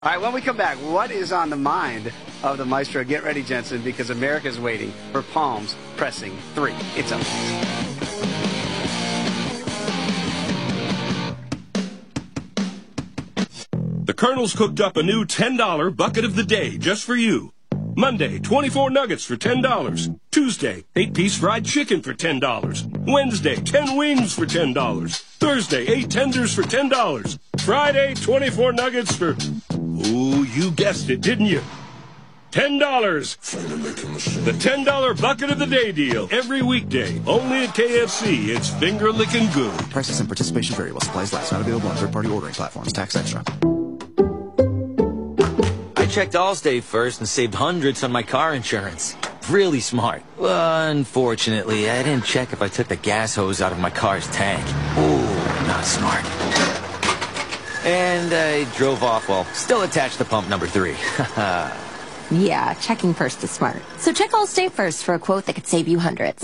All right, when we come back, what is on the mind of the Maestro? Get ready, Jensen, because America's waiting for Palms Pressing 3. It's up next. The Colonel's cooked up a new $10 bucket of the day just for you. Monday, 24 nuggets for $10. Tuesday, 8-piece fried chicken for $10. Wednesday, 10 wings for $10. Thursday, 8 tenders for $10. Friday, 24 nuggets for... Ooh, you guessed it, didn't you? $10. The $10 bucket of the day deal. Every weekday. Only at KFC. It's finger-licking good. Prices and participation vary while supplies last. Not available on third-party ordering platforms. Tax extra. I checked Allstate first and saved hundreds on my car insurance. Really smart. Unfortunately, I didn't check if I took the gas hose out of my car's tank. Ooh, not smart. And I drove off while still attached to pump number 3. Yeah, checking first is smart. So check Allstate first for a quote that could save you hundreds.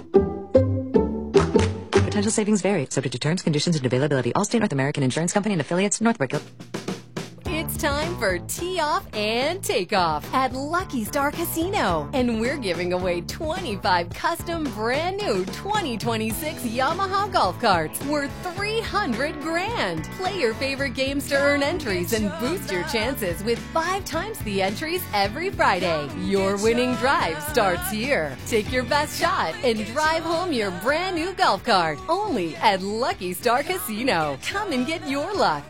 Potential savings vary, subject to terms, conditions, and availability. Allstate North American Insurance Company and affiliates, Northbrook. It's time for Tee Off and Takeoff at Lucky Star Casino. And we're giving away 25 custom brand new 2026 Yamaha golf carts worth $300 grand. Play your favorite games to earn entries and boost your chances with 5 times the entries every Friday. Your winning drive starts here. Take your best shot and drive home your brand new golf cart. Only at Lucky Star Casino. Come and get your luck.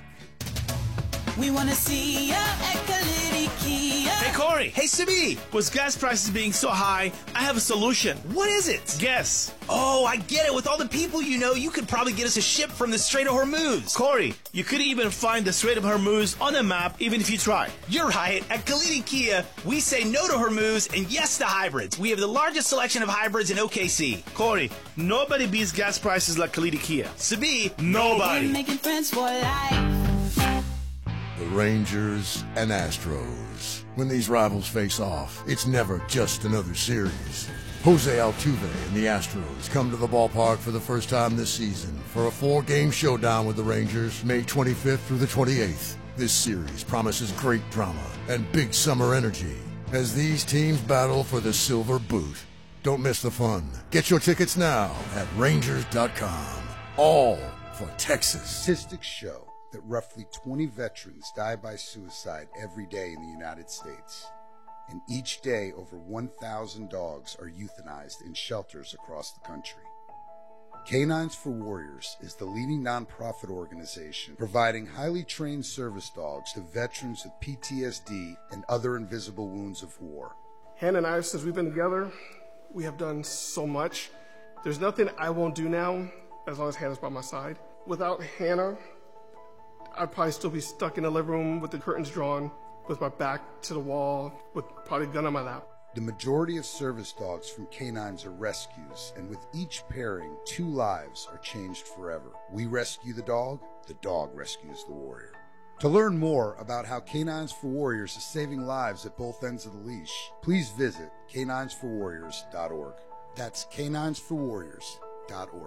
We want to see ya at Kalidi Kia. Hey, Corey. Hey, Sibi. With gas prices being so high, I have a solution. What is it? Guess. Oh, I get it. With all the people you know, you could probably get us a ship from the Strait of Hormuz. Corey, you could even find the Strait of Hormuz on a map, even if you try. You're right. At Kalidi Kia, we say no to Hormuz and yes to hybrids. We have the largest selection of hybrids in OKC. Corey, nobody beats gas prices like Kalidi Kia. Sabi, nobody. We're making friends for life. The Rangers and Astros. When these rivals face off, it's never just another series. Jose Altuve and the Astros come to the ballpark for the first time this season for a 4-game showdown with the Rangers, May 25th through the 28th. This series promises great drama and big summer energy as these teams battle for the silver boot. Don't miss the fun. Get your tickets now at Rangers.com. All for Texas. Statistics show that roughly 20 veterans die by suicide every day in the United States. And each day, over 1,000 dogs are euthanized in shelters across the country. Canines for Warriors is the leading nonprofit organization providing highly trained service dogs to veterans with PTSD and other invisible wounds of war. Hannah and I, since we've been together, we have done so much. There's nothing I won't do now as long as Hannah's by my side. Without Hannah, I'd probably still be stuck in the living room with the curtains drawn, with my back to the wall, with probably a gun on my lap. The majority of service dogs from canines are rescues, and with each pairing, 2 lives are changed forever. We rescue the dog rescues the warrior. To learn more about how Canines for Warriors is saving lives at both ends of the leash, please visit caninesforwarriors.org. That's caninesforwarriors.org.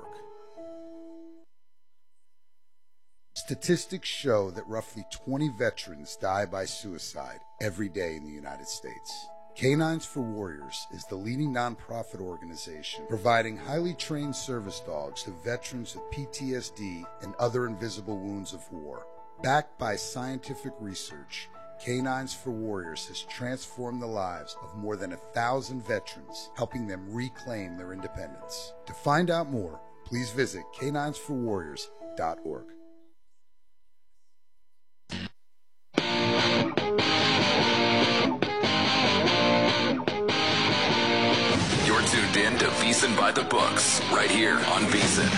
Statistics show that roughly 20 veterans die by suicide every day in the United States. Canines for Warriors is the leading nonprofit organization providing highly trained service dogs to veterans with PTSD and other invisible wounds of war. Backed by scientific research, Canines for Warriors has transformed the lives of more than 1,000 veterans, helping them reclaim their independence. To find out more, please visit caninesforwarriors.org. You're tuned in to VSiN by the Books, right here on VSiN.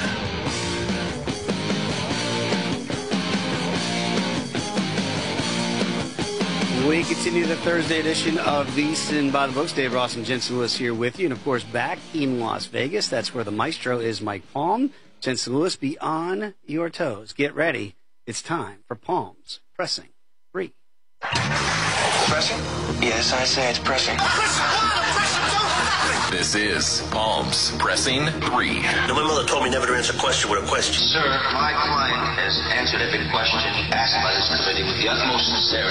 We continue the Thursday edition of VSiN by the Books. Dave Ross and Jensen Lewis here with you. And, of course, back in Las Vegas. That's where the maestro is, Mike Palm. Jensen Lewis, be on your toes. Get ready. It's time for Palms Pressing 3. Pressing? Yes, I say it's pressing. This is Palms Pressing 3. Now, my mother told me never to answer a question with a question. Sir, my client has answered every question asked by this committee with the utmost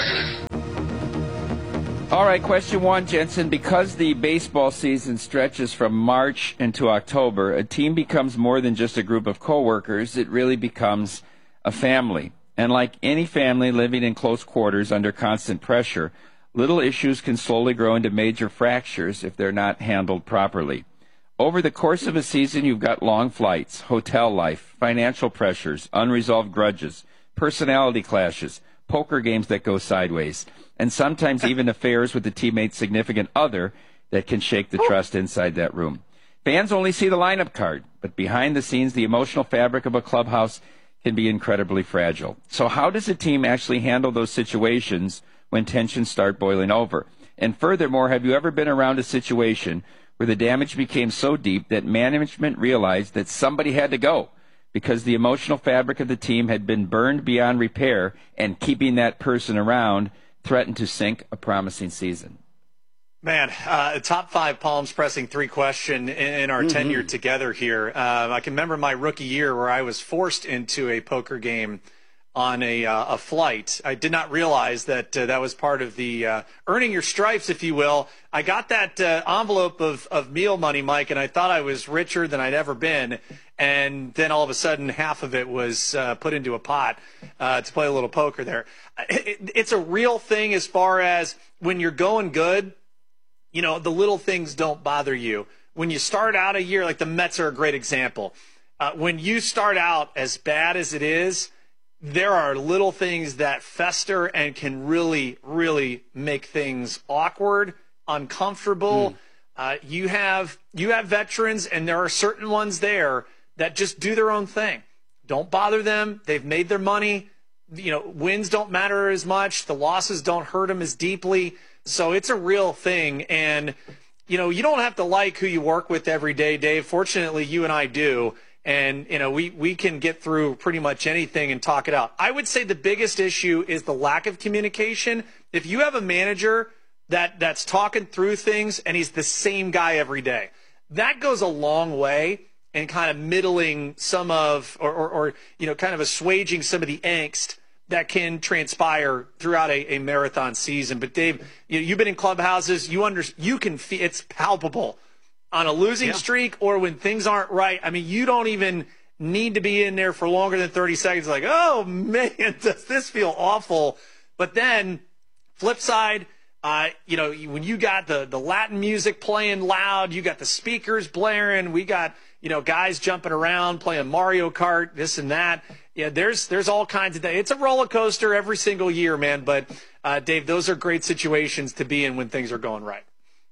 sincerity. All right, question one, Jensen. Because the baseball season stretches from March into October, a team becomes more than just a group of coworkers. It really becomes a family. And like any family living in close quarters under constant pressure, little issues can slowly grow into major fractures if they're not handled properly. Over the course of a season, you've got long flights, hotel life, financial pressures, unresolved grudges, personality clashes, poker games that go sideways, and sometimes even affairs with the teammate's significant other that can shake the trust inside that room. Fans only see the lineup card, but behind the scenes, the emotional fabric of a clubhouse can be incredibly fragile. So how does a team actually handle those situations when tensions start boiling over? And furthermore, have you ever been around a situation where the damage became so deep that management realized that somebody had to go because the emotional fabric of the team had been burned beyond repair, and keeping that person around threatened to sink a promising season? Man, top 5 Palms Pressing 3 question in our tenure together here. I can remember my rookie year where I was forced into a poker game on a flight. I did not realize that that was part of the earning your stripes, if you will. I got that envelope of meal money, Mike, and I thought I was richer than I'd ever been. And then all of a sudden, half of it was put into a pot to play a little poker there. It's a real thing as far as when you're going good. You know, the little things don't bother you. When you start out a year, like the Mets are a great example. When you start out as bad as it is, there are little things that fester and can really, really make things awkward, uncomfortable. You have veterans, and there are certain ones there that just do their own thing. Don't bother them. They've made their money. You know, wins don't matter as much. The losses don't hurt them as deeply. So it's a real thing. And, you know, you don't have to like who you work with every day, Dave. Fortunately, you and I do. And, you know, we can get through pretty much anything and talk it out. I would say the biggest issue is the lack of communication. If you have a manager that's talking through things and he's the same guy every day, that goes a long way in kind of middling some of, or you know, kind of assuaging some of the angst that can transpire throughout a marathon season. But Dave, you've been in clubhouses. You can feel it's palpable on a losing streak or when things aren't right. I mean, you don't even need to be in there for longer than 30 seconds. Like, oh man, does this feel awful? But then, flip side, you know, when you got the Latin music playing loud, you got the speakers blaring, we got, you know, guys jumping around playing Mario Kart, this and that. Yeah, there's all kinds of things. It's a roller coaster every single year, man. But Dave, those are great situations to be in when things are going right.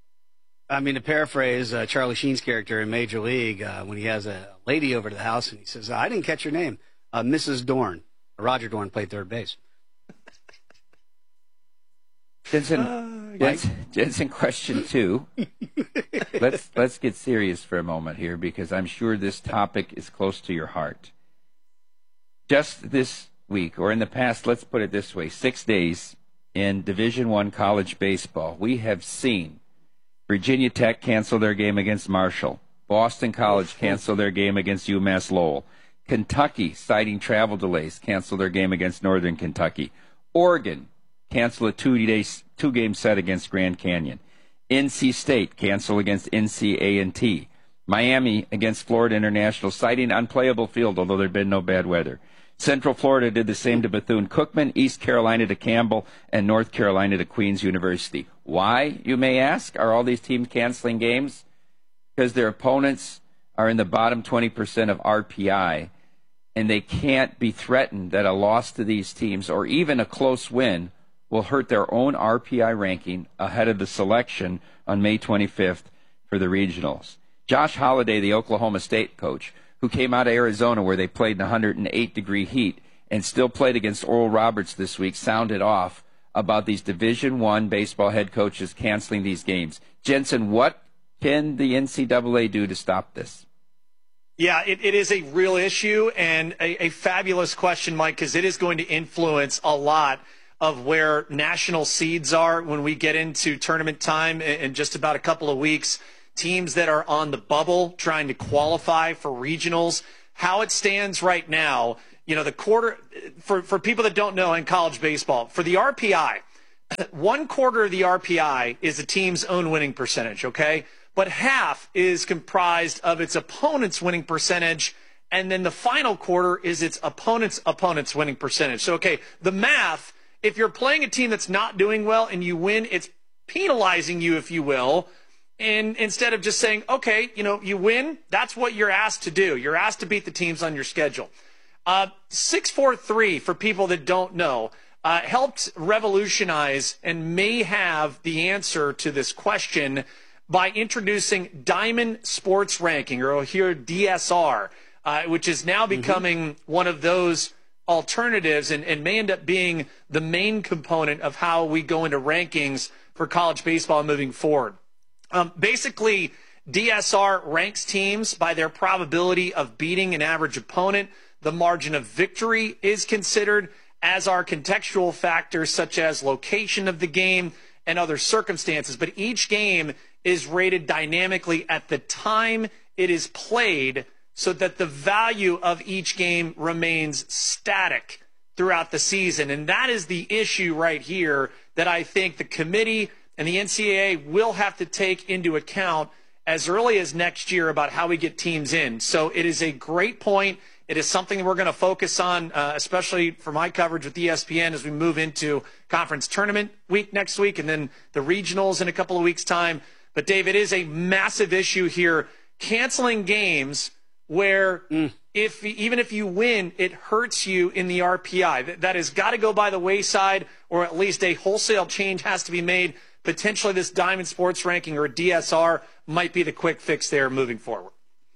I mean, to paraphrase Charlie Sheen's character in Major League, when he has a lady over to the house and he says, I didn't catch your name, Mrs. Dorn. Roger Dorn played third base. Jensen, question 2. Let's get serious for a moment here, because I'm sure this topic is close to your heart. Just this week, or in the past, let's put it this way, 6 days in Division I college baseball, we have seen Virginia Tech cancel their game against Marshall, Boston College cancel their game against UMass Lowell, Kentucky, citing travel delays, cancel their game against Northern Kentucky, Oregon cancel a two-game set against Grand Canyon, NC State cancel against NC-A&T, Miami against Florida International, citing unplayable field, although there had been no bad weather. Central Florida did the same to Bethune-Cookman, East Carolina to Campbell, and North Carolina to Queens University. Why, you may ask, are all these teams canceling games? Because their opponents are in the bottom 20% of RPI, and they can't be threatened that a loss to these teams, or even a close win, will hurt their own RPI ranking ahead of the selection on May 25th for the regionals. Josh Holliday, the Oklahoma State coach, who came out of Arizona where they played in 108-degree heat and still played against Oral Roberts this week, sounded off about these Division I baseball head coaches canceling these games. Jensen, what can the NCAA do to stop this? Yeah, it is a real issue and a fabulous question, Mike, because it is going to influence a lot of where national seeds are when we get into tournament time in just about a couple of weeks. teams that are on the bubble trying to qualify for regionals. How it stands right now, the quarter, for people that don't know in college baseball, for the RPI, 1/4 of the RPI is a team's own winning percentage, okay? But half is comprised of its opponent's winning percentage, and then the final quarter is its opponent's winning percentage. So, okay, the math, if you're playing a team that's not doing well and you win, it's penalizing you, if you will. And instead of just saying, okay, you win, that's what you're asked to do. You're asked to beat the teams on your schedule. 643, for people that don't know, helped revolutionize and may have the answer to this question by introducing Diamond Sports Ranking, or here DSR, which is now becoming one of those alternatives and may end up being the main component of how we go into rankings for college baseball moving forward. Basically, DSR ranks teams by their probability of beating an average opponent. The margin of victory is considered, as are contextual factors such as location of the game and other circumstances. But each game is rated dynamically at the time it is played so that the value of each game remains static throughout the season. And that is the issue right here that I think the committee and the NCAA will have to take into account as early as next year about how we get teams in. So it is a great point. It is something that we're going to focus on, especially for my coverage with ESPN as we move into conference tournament week next week and then the regionals in a couple of weeks' time. But, Dave, it is a massive issue here. Canceling games where even if you win, it hurts you in the RPI. That has got to go by the wayside, or at least a wholesale change has to be made. Potentially this Diamond Sports Ranking, or DSR, might be the quick fix there moving forward.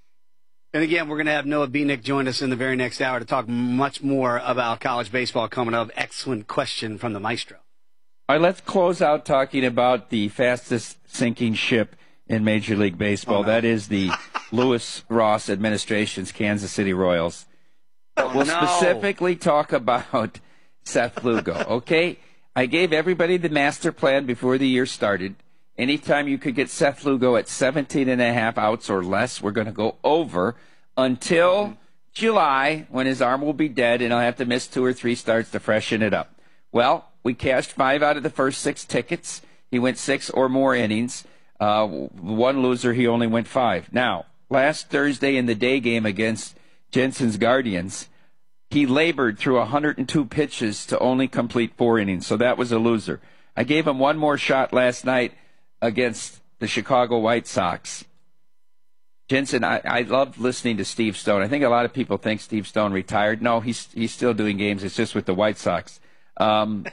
And again, we're going to have Noah Beanick join us in the very next hour to talk much more about college baseball coming up. Excellent question from the Maestro. All right, let's close out talking about the fastest sinking ship in Major League Baseball. Oh, no. That is the Lewis Ross administration's Kansas City Royals. We'll specifically talk about Seth Lugo, okay? I gave everybody the master plan before the year started. Anytime you could get Seth Lugo at 17.5 outs or less, we're going to go over until July, when his arm will be dead and he'll have to miss 2 or 3 starts to freshen it up. Well, we cashed 5 out of the first 6 tickets. He went 6 or more innings. One loser, he only went 5. Now, last Thursday in the day game against Jensen's Guardians, he labored through 102 pitches to only complete 4 innings, so that was a loser. I gave him one more shot last night against the Chicago White Sox. Jensen, I love listening to Steve Stone. I think a lot of people think Steve Stone retired. No, he's still doing games. It's just with the White Sox. And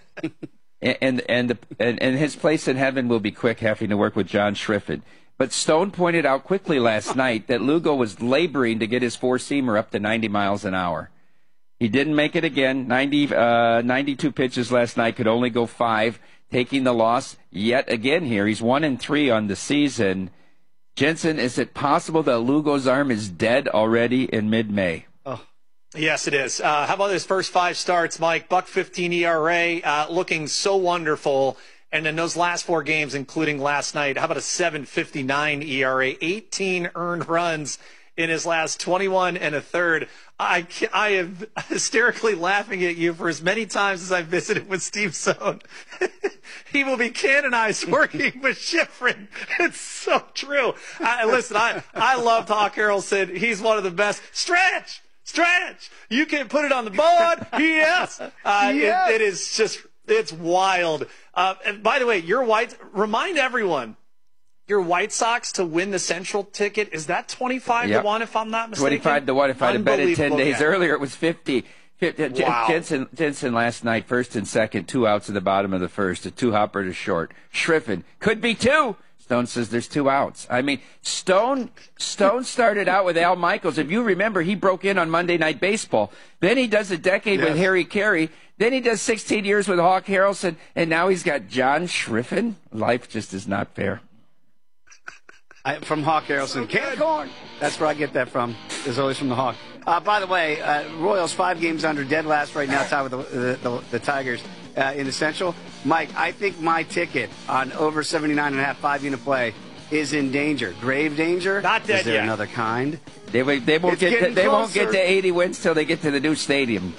his place in heaven will be quick, having to work with John Schriffen. But Stone pointed out quickly last night that Lugo was laboring to get his 4-seamer up to 90 miles an hour. He didn't make it again. 92 pitches last night, could only go 5, taking the loss yet again here. He's 1-3 on the season. Jensen, is it possible that Lugo's arm is dead already in mid-May? Oh. Yes, it is. How about his first 5 starts, Mike? .15 ERA, looking so wonderful. And then those last 4 games, including last night, how about a 7.59 ERA, 18 earned runs in his last 21 1/3. I am hysterically laughing at you for as many times as I've visited with Steve Stone. He will be canonized working with Schifrin. It's so true. Listen, I loved Hawk Harrelson. He's one of the best. Stretch! You can put it on the board. Yes. Yes. It is just, it's wild. And by the way, remind everyone, your White Sox to win the Central ticket, is that 25 to 1 if I'm not mistaken? 25 to 1. If I'd have bet it 10 days earlier, it was 50. Wow. Jensen last night, first and second, 2 outs at the bottom of the first, a 2-hopper to short. Schriffen, could be 2. Stone says there's 2 outs. I mean, Stone started out with Al Michaels. If you remember, he broke in on Monday Night Baseball. Then he does a decade with Harry Carey. Then he does 16 years with Hawk Harrelson. And now he's got John Schriffen. Life just is not fair. From Hawk Harrelson. Can't corn. That's where I get that from. It's always from the Hawk. By the way, Royals 5 games under, dead last right now, tied with the Tigers in the Central. Mike, I think my ticket on over 79.5 5-unit play is in danger. Grave danger? Not dead Is there yet. another kind? They won't It's get to 80 wins till they get to the new stadium.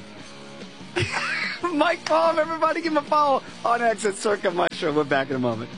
Mike Palm, everybody give him a follow on X at Circa Maestro. We're back in a moment.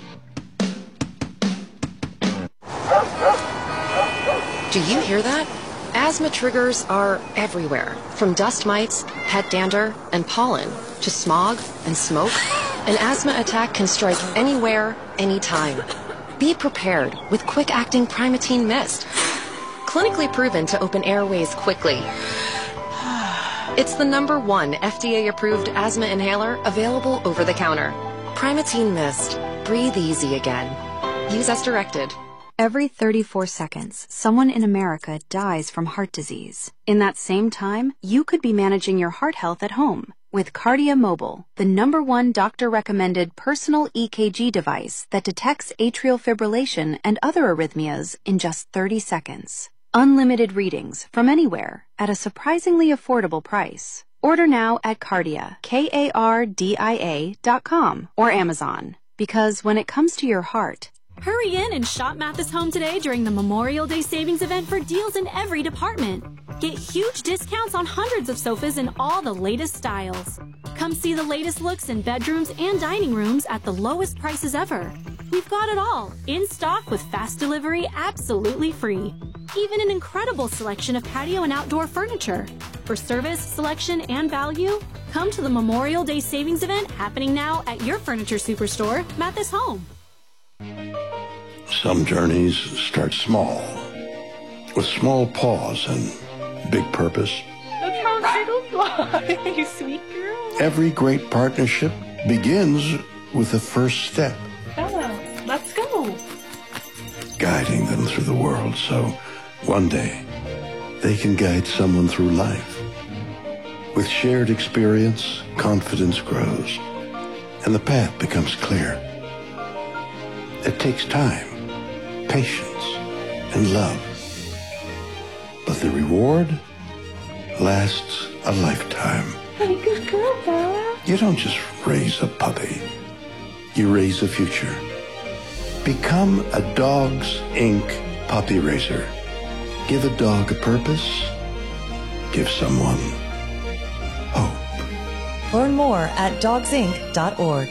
Do you hear that? Asthma triggers are everywhere, from dust mites, pet dander, and pollen, to smog and smoke. An asthma attack can strike anywhere, anytime. Be prepared with quick-acting Primatene Mist. Clinically proven to open airways quickly. It's the #1 FDA-approved asthma inhaler available over the counter. Primatene Mist. Breathe easy again. Use as directed. Every 34 seconds, someone in America dies from heart disease. In that same time, you could be managing your heart health at home with Cardia Mobile, the #1 doctor-recommended personal EKG device that detects atrial fibrillation and other arrhythmias in just 30 seconds. Unlimited readings from anywhere at a surprisingly affordable price. Order now at Cardia, KARDIA.com or Amazon. Because when it comes to your heart, hurry in and shop Mathis Home today during the Memorial Day savings event for deals in every department. Get huge discounts on hundreds of sofas in all the latest styles. Come see the latest looks in bedrooms and dining rooms at the lowest prices ever. We've got it all, in stock with fast delivery absolutely free. Even an incredible selection of patio and outdoor furniture. For service, selection, and value, come to the Memorial Day savings event happening now at your furniture superstore, Mathis Home. Some journeys start small, with small pause and big purpose. That's how turtles fly, you sweet girl. Every great partnership begins with the first step, Bella, let's go. guiding them through the world so one day they can guide someone through life. With shared experience, confidence grows, and the path becomes clear. It takes time, patience, and love. But the reward lasts a lifetime. Hey, good girl, Bella. You don't just raise a puppy. You raise a future. Become a Dogs Inc. puppy raiser. Give a dog a purpose. Give someone hope. Learn more at dogsinc.org.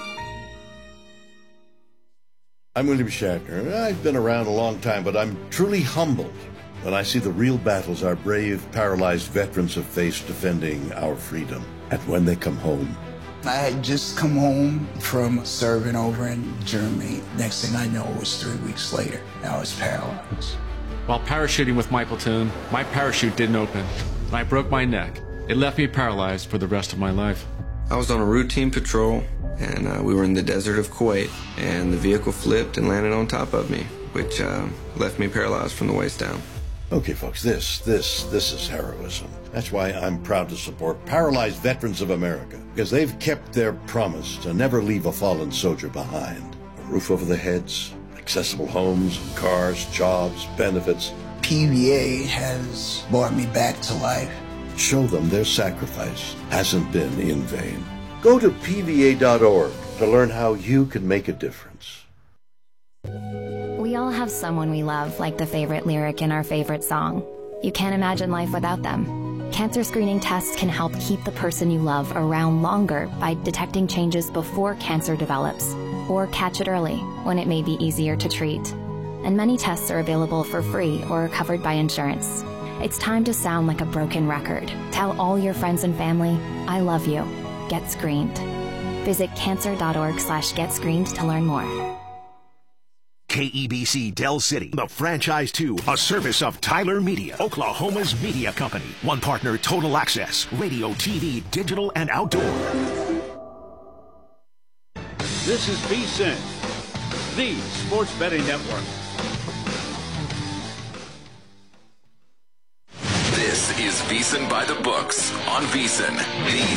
I'm William Shatner. I've been around a long time, but I'm truly humbled when I see the real battles our brave, paralyzed veterans have faced defending our freedom. And when they come home, I had just come home from serving over in Germany. Next thing I know, it was 3 weeks later. I was paralyzed. While parachuting with my platoon, my parachute didn't open, and I broke my neck. It left me paralyzed for the rest of my life. I was on a routine patrol, and we were in the desert of Kuwait, and the vehicle flipped and landed on top of me, which left me paralyzed from the waist down. okay, folks, this is heroism. That's why I'm proud to support Paralyzed Veterans of America, because they've kept their promise to never leave a fallen soldier behind. A roof over their heads, accessible homes, cars, jobs, benefits. PVA has brought me back to life. Show them their sacrifice hasn't been in vain. Go to PVA.org to learn how you can make a difference. We all have someone we love, like the favorite lyric in our favorite song. You can't imagine life without them. Cancer screening tests can help keep the person you love around longer by detecting changes before cancer develops, or catch it early when it may be easier to treat. And many tests are available for free or are covered by insurance. It's time to sound like a broken record. Tell all your friends and family, I love you. Get screened. Visit cancer.org/getscreened to learn more. KEBC Del City, the franchise 2, a service of Tyler Media, Oklahoma's media company. One partner, Total Access, radio, TV, digital, and outdoor. This is VSiN, the sports betting network. This is VSiN by the Books on VSiN, the